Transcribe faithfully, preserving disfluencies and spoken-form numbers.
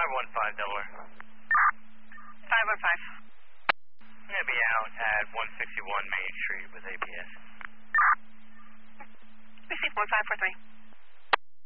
five one five, Delaware. five one five. I'm going to be out at one sixty-one Main Street with A P S. Receive one five four three.